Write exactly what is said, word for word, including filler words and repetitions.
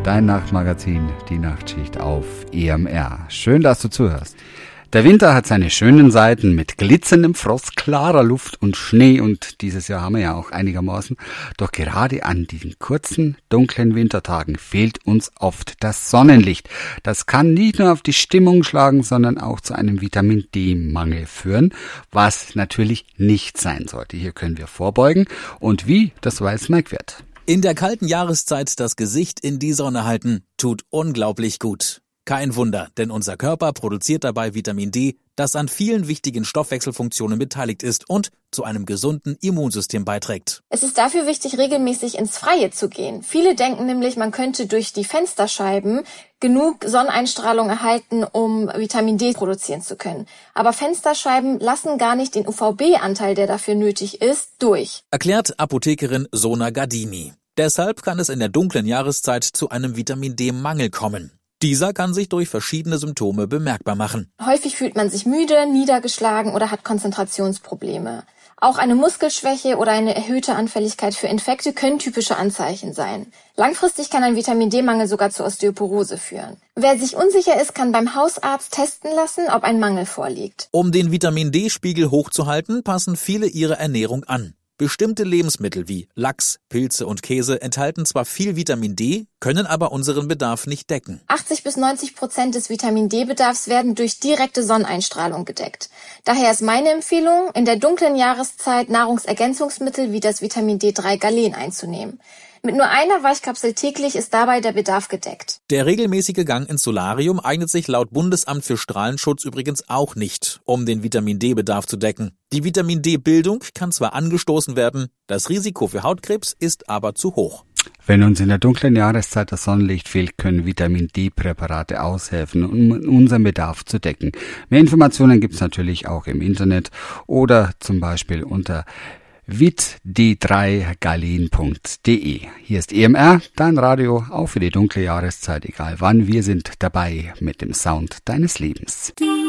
Dein Nachtmagazin, die Nachtschicht auf E M R. Schön, dass du zuhörst. Der Winter hat seine schönen Seiten mit glitzerndem Frost, klarer Luft und Schnee und dieses Jahr haben wir ja auch einigermaßen. Doch gerade an diesen kurzen, dunklen Wintertagen fehlt uns oft das Sonnenlicht. Das kann nicht nur auf die Stimmung schlagen, sondern auch zu einem Vitamin-D-Mangel führen, was natürlich nicht sein sollte. Hier können wir vorbeugen und wie, das weiß Mike Wirth. In der kalten Jahreszeit das Gesicht in die Sonne halten, tut unglaublich gut. Kein Wunder, denn unser Körper produziert dabei Vitamin D, das an vielen wichtigen Stoffwechselfunktionen beteiligt ist und zu einem gesunden Immunsystem beiträgt. Es ist dafür wichtig, regelmäßig ins Freie zu gehen. Viele denken nämlich, man könnte durch die Fensterscheiben genug Sonneneinstrahlung erhalten, um Vitamin D produzieren zu können. Aber Fensterscheiben lassen gar nicht den U V B-Anteil, der dafür nötig ist, durch. Erklärt Apothekerin Sona Gardini. Deshalb kann es in der dunklen Jahreszeit zu einem Vitamin D-Mangel kommen. Dieser kann sich durch verschiedene Symptome bemerkbar machen. Häufig fühlt man sich müde, niedergeschlagen oder hat Konzentrationsprobleme. Auch eine Muskelschwäche oder eine erhöhte Anfälligkeit für Infekte können typische Anzeichen sein. Langfristig kann ein Vitamin-D-Mangel sogar zur Osteoporose führen. Wer sich unsicher ist, kann beim Hausarzt testen lassen, ob ein Mangel vorliegt. Um den Vitamin-D-Spiegel hochzuhalten, passen viele ihre Ernährung an. Bestimmte Lebensmittel wie Lachs, Pilze und Käse enthalten zwar viel Vitamin D, können aber unseren Bedarf nicht decken. achtzig bis neunzig Prozent des Vitamin-D-Bedarfs werden durch direkte Sonneneinstrahlung gedeckt. Daher ist meine Empfehlung, in der dunklen Jahreszeit Nahrungsergänzungsmittel wie das Vitamin D drei Galen einzunehmen. Mit nur einer Weichkapsel täglich ist dabei der Bedarf gedeckt. Der regelmäßige Gang ins Solarium eignet sich laut Bundesamt für Strahlenschutz übrigens auch nicht, um den Vitamin-D-Bedarf zu decken. Die Vitamin-D-Bildung kann zwar angestoßen werden, das Risiko für Hautkrebs ist aber zu hoch. Wenn uns in der dunklen Jahreszeit das Sonnenlicht fehlt, können Vitamin-D-Präparate aushelfen, um unseren Bedarf zu decken. Mehr Informationen gibt's natürlich auch im Internet oder zum Beispiel unter vit d drei galen punkt de. Hier ist E M R, dein Radio, auch für die dunkle Jahreszeit, egal wann. Wir sind dabei mit dem Sound deines Lebens.